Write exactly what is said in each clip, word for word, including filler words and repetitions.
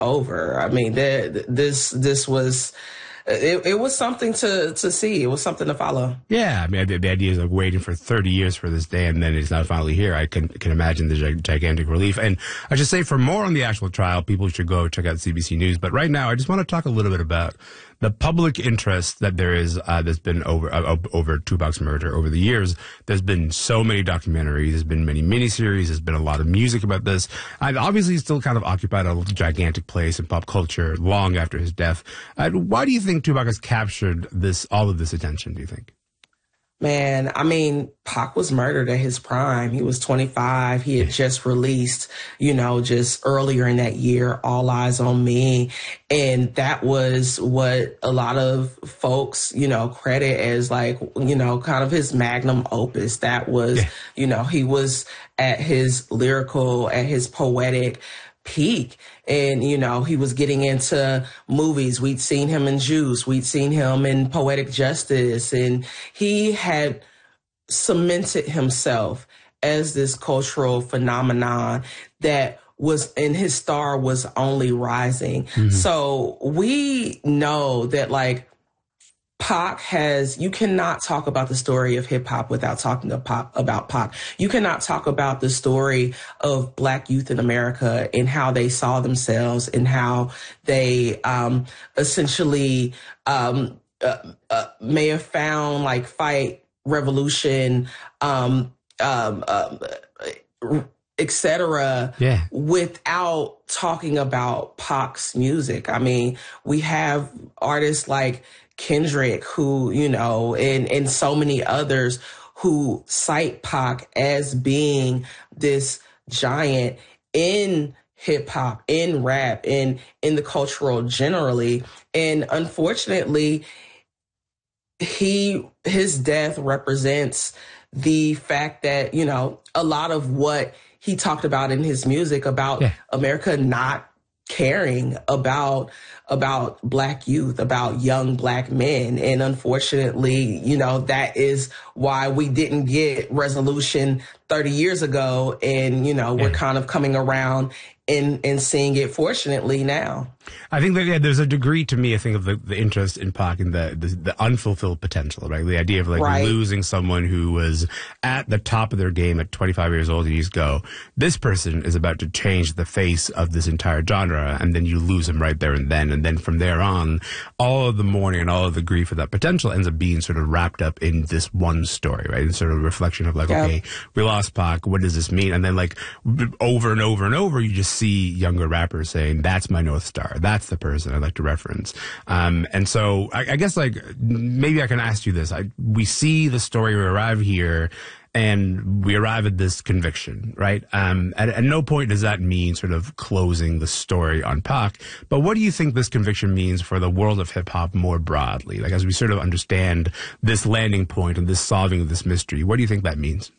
over. I mean, th- this this was it, it was something to to see. It was something to follow. Yeah, I mean, the, the idea is like waiting for thirty years for this day, and then it's not finally here. I can can imagine the gi- gigantic relief. And I should say, for more on the actual trial, people should go check out C B C News. But right now, I just want to talk a little bit about the public interest that there is uh, that's been over uh, over Tupac's murder over the years. There's been so many documentaries, there's been many miniseries, there's been a lot of music about this. I've obviously still kind of occupied a gigantic place in pop culture long after his death. Uh, why do you think Tupac has captured this all of this attention, do you think? Man, I mean, Pac was murdered at his prime. He was twenty-five. He had just released, you know, just earlier in that year, All Eyes on Me. And that was what a lot of folks, you know, credit as like, you know, kind of his magnum opus. That was, yeah. you know, he was at his lyrical, at his poetic peak. And, you know, he was getting into movies. We'd seen him in Juice. We'd seen him in Poetic Justice. And he had cemented himself as this cultural phenomenon that was, and his star was only rising. Mm-hmm. So we know that, like, Pac has, you cannot talk about the story of hip hop without talking about Pac. You cannot talk about the story of Black youth in America and how they saw themselves and how they um, essentially um, uh, uh, may have found like fight, revolution, um, um, um, et cetera, yeah. without talking about Pac's music. I mean, we have artists like Kendrick, who, you know, and, and so many others who cite Pac as being this giant in hip hop, in rap, in, in the cultural generally. And unfortunately, he, his death represents the fact that, you know, a lot of what he talked about in his music about yeah. America not caring about about Black youth, about young Black men. And unfortunately, you know, that is why we didn't get resolution thirty years ago. And, you know, we're yeah. kind of coming around and, and seeing it, fortunately, now. I think that, yeah, there's a degree to me, I think, of the, the interest in Pac and the, the, the unfulfilled potential, right? The idea of like right. losing someone who was at the top of their game at twenty-five years old, and you just go, this person is about to change the face of this entire genre, and then you lose him right there and then. And then from there on, all of the mourning and all of the grief of that potential ends up being sort of wrapped up in this one story, right? And sort of a reflection of like, yep. okay, we lost Pac, what does this mean? And then like over and over and over, you just see younger rappers saying, that's my North Star. That's the person I'd like to reference. Um, and so I, I guess like maybe I can ask you this. I, we see the story, we arrive here, and we arrive at this conviction, right? Um, at, at no point does that mean sort of closing the story on Pac. But what do you think this conviction means for the world of hip hop more broadly? Like as we sort of understand this landing point and this solving of this mystery, what do you think that means?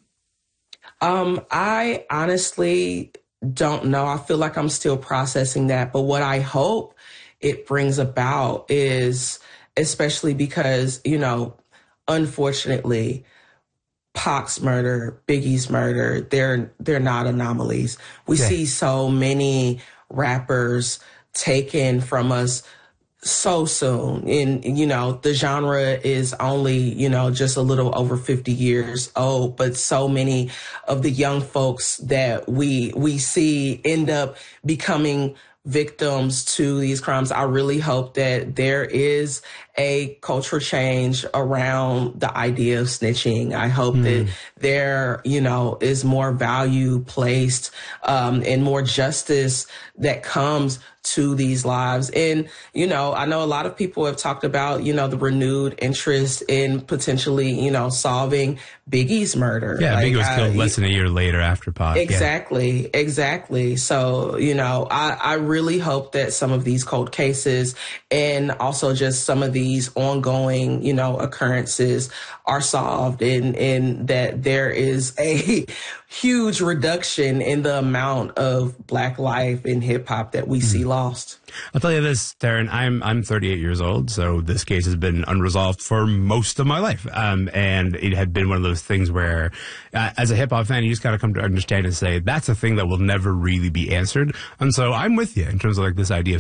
Um, I honestly don't know. I feel like I'm still processing that. But what I hope it brings about is, especially because, you know, unfortunately, Pac's murder, Biggie's murder, they're they're not anomalies. We yeah. see so many rappers taken from us so soon. And, you know, the genre is only, you know, just a little over fifty years old, but so many of the young folks that we we see end up becoming victims to these crimes. I really hope that there is a cultural change around the idea of snitching. I hope mm. that there, you know, is more value placed um, and more justice that comes to these lives. And, you know, I know a lot of people have talked about, you know, the renewed interest in potentially, you know, solving Biggie's murder. Yeah, like, Biggie was killed I, less than a year later after Pac. Exactly, yeah. exactly. So, you know, I, I really hope that some of these cold cases and also just some of these ongoing, you know, occurrences are solved and, and that there is a huge reduction in the amount of Black life in hip hop that we mm. see lost. I'll tell you this, Taryn, I'm I'm thirty-eight years old, so this case has been unresolved for most of my life. Um, and it had been one of those things where, uh, as a hip-hop fan, you just got to come to understand and say, that's a thing that will never really be answered. And so I'm with you in terms of like this idea of